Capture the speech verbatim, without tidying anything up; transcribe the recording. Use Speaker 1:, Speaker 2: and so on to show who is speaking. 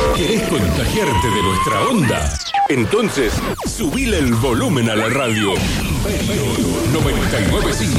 Speaker 1: ¿Querés contagiarte de nuestra onda? Entonces, subile el volumen a la radio. Imperio noventa y nueve punto cinco.